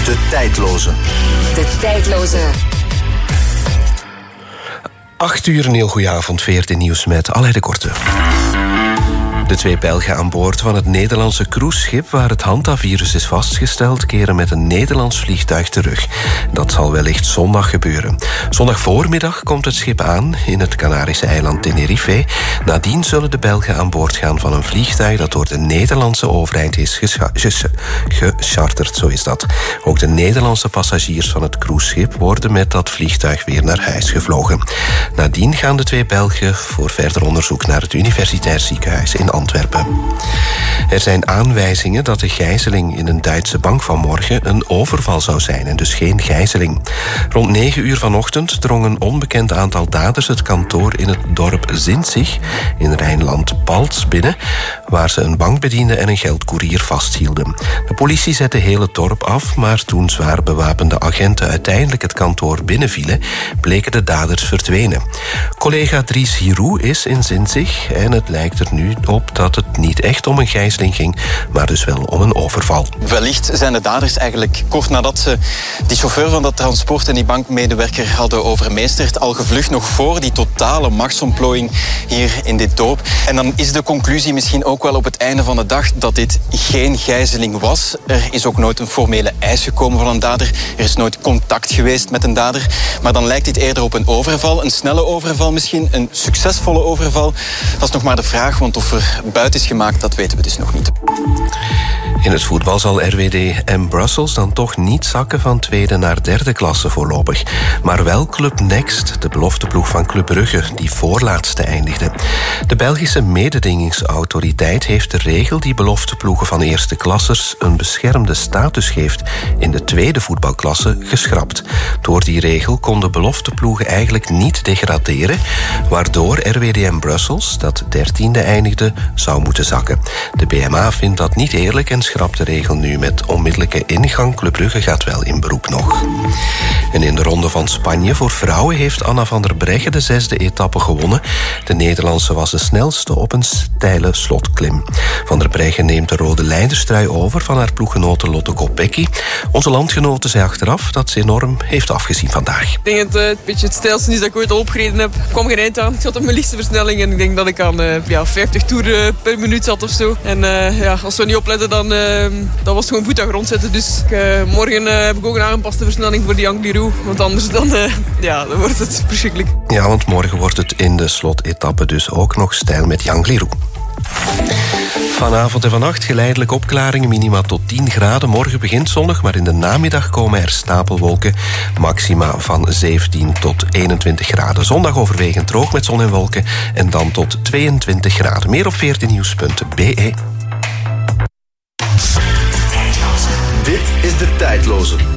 De tijdloze. De tijdloze. 8 uur, een heel goeie avond, VRT Nieuws met Alain de Korte. De 2 Belgen aan boord van het Nederlandse cruiseschip waar het hantavirus is vastgesteld, keren met een Nederlands vliegtuig terug. Dat zal wellicht zondag gebeuren. Zondag voormiddag komt het schip aan in het Canarische eiland Tenerife. Nadien zullen de Belgen aan boord gaan van een vliegtuig dat door de Nederlandse overheid is gecharterd, zo is dat. Ook de Nederlandse passagiers van het cruiseschip worden met dat vliegtuig weer naar huis gevlogen. Nadien gaan de 2 Belgen voor verder onderzoek naar het Universitair Ziekenhuis in Antwerpen. Er zijn aanwijzingen dat de gijzeling in een Duitse bank vanmorgen een overval zou zijn en dus geen gijzeling. Rond 9 uur vanochtend drong een onbekend aantal daders het kantoor in het dorp Zinzig in Rijnland-Palts binnen, waar ze een bankbediende en een geldkoerier vasthielden. De politie zette heel het dorp af, maar toen zwaar bewapende agenten uiteindelijk het kantoor binnenvielen, bleken de daders verdwenen. Collega Dries Hiroux is in Zinzig en het lijkt er nu op dat het niet echt om een gijzeling ging, maar dus wel om een overval. Wellicht zijn de daders eigenlijk kort nadat ze die chauffeur van dat transport en die bankmedewerker hadden overmeesterd, al gevlucht nog voor die totale machtsontplooiing hier in dit dorp. En dan is de conclusie misschien ook wel op het einde van de dag dat dit geen gijzeling was. Er is ook nooit een formele eis gekomen van een dader. Er is nooit contact geweest met een dader. Maar dan lijkt dit eerder op een overval. Een snelle overval misschien, een succesvolle overval. Dat is nog maar de vraag, want of er buiten is gemaakt, dat weten we dus nog niet. In het voetbal zal RWDM Brussels dan toch niet zakken van 2e naar 3e klasse voorlopig. Maar wel Club Next, de belofteploeg van Club Brugge, die voorlaatste eindigde. De Belgische mededingingsautoriteit heeft de regel die belofteploegen van eerste klassers een beschermde status geeft in de 2e voetbalklasse geschrapt. Door die regel konden belofteploegen eigenlijk niet degraderen, waardoor RWDM Brussels, dat 13e eindigde, zou moeten zakken. De BMA vindt dat niet eerlijk en schrapt de regel nu met onmiddellijke ingang. Club Brugge gaat wel in beroep nog. En in de Ronde van Spanje voor vrouwen heeft Anna van der Breggen de 6e etappe gewonnen. De Nederlandse was de snelste op een steile slotklim. Van der Breggen neemt de rode leiderstrui over van haar ploeggenote Lotte Kopecky. Onze landgenote zei achteraf dat ze enorm heeft afgezien vandaag. Ik denk dat het een beetje het stijlste is dat ik ooit al opgereden heb. Ik kwam geen eind aan. Ik zat op mijn liefste versnelling en ik denk dat ik aan 50 toeren per minuut zat of zo. En als we niet opletten, dan was het gewoon voet aan grond zetten. Dus morgen heb ik ook een aangepaste versnelling voor die Angliru. Want anders dan wordt het verschrikkelijk. Ja, want morgen wordt het in de slotetappe dus ook nog steil met Angliru. Vanavond en vannacht geleidelijk opklaringen, minima tot 10 graden. Morgen begint zonnig, maar in de namiddag komen er stapelwolken. Maxima van 17 tot 21 graden. Zondag overwegend droog met zon en wolken en dan tot 22 graden. Meer op vrtnieuws.be. Dit is De Tijdloze.